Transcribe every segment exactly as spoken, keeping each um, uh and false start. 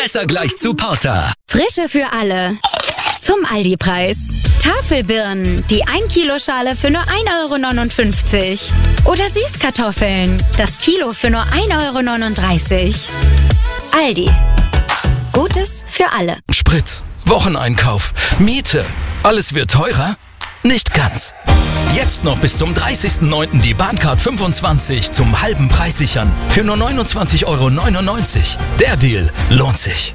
besser gleich zu Porter. Frische für alle. Zum Aldi-Preis. Tafelbirnen, die ein Kilo Schale für nur ein Euro neunundfünfzig. Oder Süßkartoffeln, das Kilo für nur ein Euro neununddreißig. Aldi. Gutes für alle. Sprit, Wocheneinkauf, Miete. Alles wird teurer? Nicht ganz. Jetzt noch bis zum dreißigsten neunten die Bahncard fünfundzwanzig zum halben Preis sichern. Für nur neunundzwanzig Euro neunundneunzig. Der Deal lohnt sich.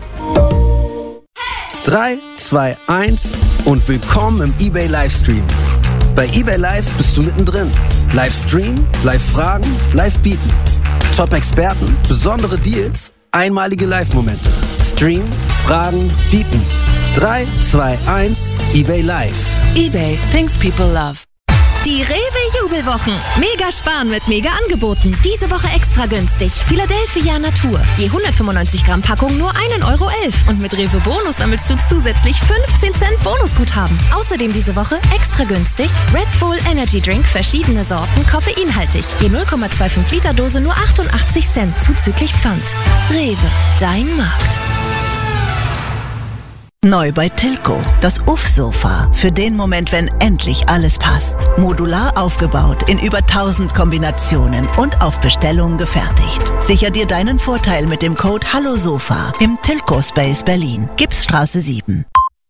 drei, zwei, eins und willkommen im eBay Livestream. Bei eBay Live bist du mittendrin. Livestream, Live-Fragen, Live-Bieten. Top-Experten, besondere Deals, einmalige Live-Momente. Stream, Fragen, Bieten. drei, zwei, eins, eBay Live. eBay, things people love. Die Rewe-Jubelwochen. Mega sparen mit Mega-Angeboten. Diese Woche extra günstig. Philadelphia Natur. Je hundertfünfundneunzig Gramm Packung nur ein Euro elf. Und mit Rewe Bonus sammelst du zusätzlich fünfzehn Cent Bonusguthaben. Außerdem diese Woche extra günstig Red Bull Energy Drink, verschiedene Sorten, koffeinhaltig. Je null Komma fünfundzwanzig Liter Dose nur achtundachtzig Cent zuzüglich Pfand. Rewe, dein Markt. Neu bei Tilco, das Uff-Sofa. Für den Moment, wenn endlich alles passt. Modular aufgebaut, in über tausend Kombinationen und auf Bestellung gefertigt. Sicher dir deinen Vorteil mit dem Code HALLOSOFA im Tilco Space Berlin. Gipsstraße sieben.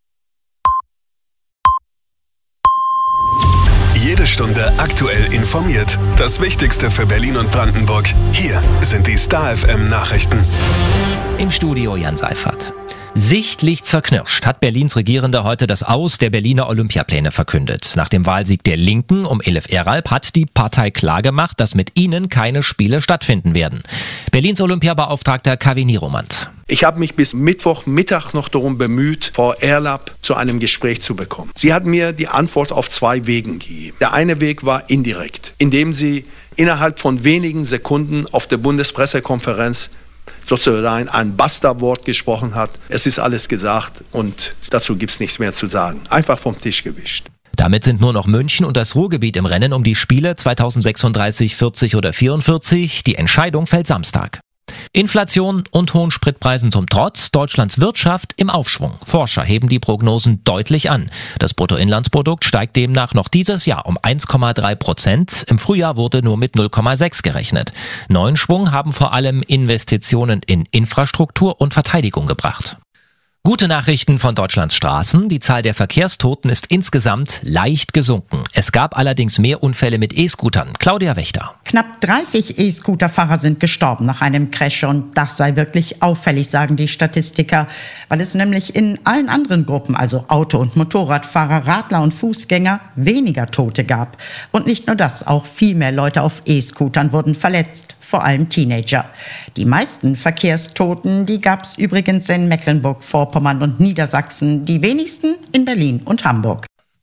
Jede Stunde aktuell informiert. Das Wichtigste für Berlin und Brandenburg. Hier sind die Star F M Nachrichten. Im Studio Jan Seifert. Sichtlich zerknirscht hat Berlins Regierende heute das Aus der Berliner Olympiapläne verkündet. Nach dem Wahlsieg der Linken um Elif Eralp hat die Partei klargemacht, dass mit ihnen keine Spiele stattfinden werden. Berlins Olympiabeauftragter Kaveh Niromand. Ich habe mich bis Mittwochmittag noch darum bemüht, Frau Eralp zu einem Gespräch zu bekommen. Sie hat mir die Antwort auf zwei Wegen gegeben. Der eine Weg war indirekt, indem sie innerhalb von wenigen Sekunden auf der Bundespressekonferenz sozusagen ein Basta-Wort gesprochen hat. Es ist alles gesagt und dazu gibt es nichts mehr zu sagen. Einfach vom Tisch gewischt. Damit sind nur noch München und das Ruhrgebiet im Rennen um die Spiele zweitausendsechsunddreißig, vierzig oder vierundvierzig. Die Entscheidung fällt Samstag. Inflation und hohen Spritpreisen zum Trotz, Deutschlands Wirtschaft im Aufschwung. Forscher heben die Prognosen deutlich an. Das Bruttoinlandsprodukt steigt demnach noch dieses Jahr um eins Komma drei Prozent. Im Frühjahr wurde nur mit null Komma sechs gerechnet. Neuen Schwung haben vor allem Investitionen in Infrastruktur und Verteidigung gebracht. Gute Nachrichten von Deutschlands Straßen. Die Zahl der Verkehrstoten ist insgesamt leicht gesunken. Es gab allerdings mehr Unfälle mit E-Scootern. Claudia Wächter. Knapp dreißig E-Scooter-Fahrer sind gestorben nach einem Crash und das sei wirklich auffällig, sagen die Statistiker, weil es nämlich in allen anderen Gruppen, also Auto- und Motorradfahrer, Radler und Fußgänger, weniger Tote gab. Und nicht nur das, auch viel mehr Leute auf E-Scootern wurden verletzt. Vor allem Teenager. Die meisten Verkehrstoten, die gab es übrigens in Mecklenburg-Vorpommern und Niedersachsen, die wenigsten in Berlin und Hamburg.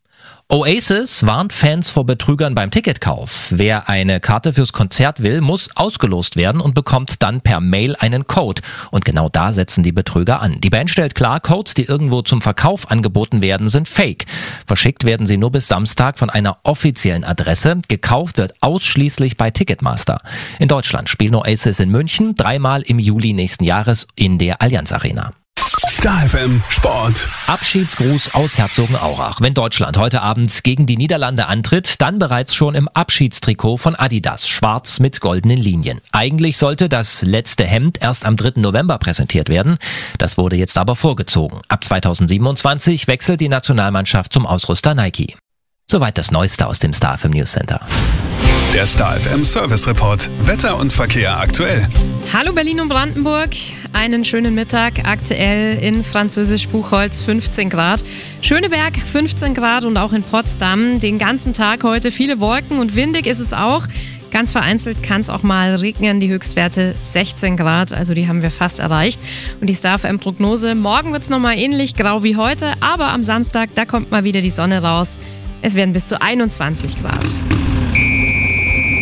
Oasis warnt Fans vor Betrügern beim Ticketkauf. Wer eine Karte fürs Konzert will, muss ausgelost werden und bekommt dann per Mail einen Code. Und genau da setzen die Betrüger an. Die Band stellt klar, Codes, die irgendwo zum Verkauf angeboten werden, sind fake. Verschickt werden sie nur bis Samstag von einer offiziellen Adresse. Gekauft wird ausschließlich bei Ticketmaster. In Deutschland spielen Oasis in München dreimal im Juli nächsten Jahres in der Allianz Arena. Star F M Sport. Abschiedsgruß aus Herzogenaurach. Wenn Deutschland heute Abend gegen die Niederlande antritt, dann bereits schon im Abschiedstrikot von Adidas, schwarz mit goldenen Linien. Eigentlich sollte das letzte Hemd erst am dritten November präsentiert werden. Das wurde jetzt aber vorgezogen. Ab zweitausendsiebenundzwanzig wechselt die Nationalmannschaft zum Ausrüster Nike. Soweit das Neueste aus dem Star F M News Center. Der Star F M Service Report. Wetter und Verkehr aktuell. Hallo Berlin und Brandenburg. Einen schönen Mittag. Aktuell in Französisch-Buchholz fünfzehn Grad. Schöneberg fünfzehn Grad und auch in Potsdam. Den ganzen Tag heute viele Wolken und windig ist es auch. Ganz vereinzelt kann es auch mal regnen. Die Höchstwerte sechzehn Grad, also die haben wir fast erreicht. Und die Star F M-Prognose, morgen wird es nochmal ähnlich grau wie heute, aber am Samstag, da kommt mal wieder die Sonne raus. Es werden bis zu einundzwanzig Grad.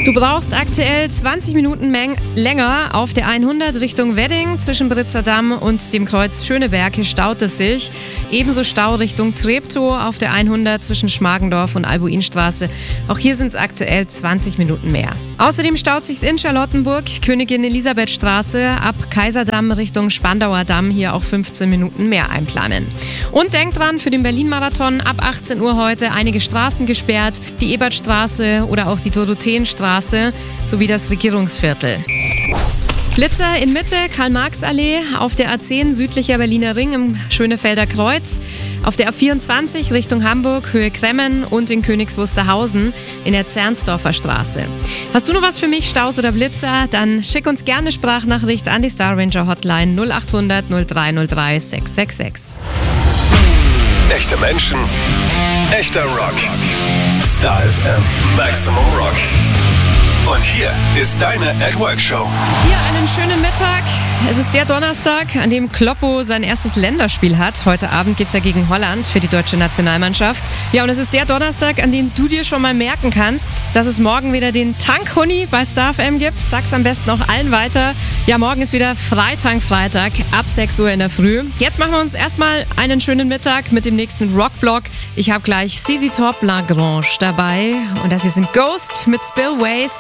Du brauchst aktuell zwanzig Minuten Meng- länger auf der hundert Richtung Wedding. Zwischen Britzerdamm und dem Kreuz Schöneberg staut es sich. Ebenso Stau Richtung Treptow auf der hundert zwischen Schmargendorf und Albuinstraße. Auch hier sind es aktuell zwanzig Minuten mehr. Außerdem staut sich's in Charlottenburg, Königin Elisabeth Straße ab Kaiserdamm Richtung Spandauer Damm, hier auch fünfzehn Minuten mehr einplanen. Und denkt dran, für den Berlin-Marathon ab achtzehn Uhr heute einige Straßen gesperrt, die Ebertstraße oder auch die Dorotheenstraße sowie das Regierungsviertel. Blitzer in Mitte, Karl-Marx-Allee, auf der A zehn südlicher Berliner Ring im Schönefelder Kreuz, auf der A vierundzwanzig Richtung Hamburg, Höhe Kremmen und in Königs Wusterhausen in der Zernsdorfer Straße. Hast du noch was für mich, Staus oder Blitzer? Dann schick uns gerne eine Sprachnachricht an die Star Ranger Hotline null acht hundert null drei null drei sechs sechs sechs. Echte Menschen, echter Rock. Star F M Maximum Rock. Und hier ist deine At Work Show. Dir einen schönen Mittag. Es ist der Donnerstag, an dem Kloppo sein erstes Länderspiel hat. Heute Abend geht's ja gegen Holland für die deutsche Nationalmannschaft. Ja, und es ist der Donnerstag, an dem du dir schon mal merken kannst, dass es morgen wieder den Tankhuni bei Star F M gibt. Sag's am besten auch allen weiter. Ja, morgen ist wieder Freitag-Freitag ab sechs Uhr in der Früh. Jetzt machen wir uns erstmal einen schönen Mittag mit dem nächsten Rockblock. Ich habe gleich Z Z Top Lagrange dabei. Und das hier sind Ghost mit Spillways.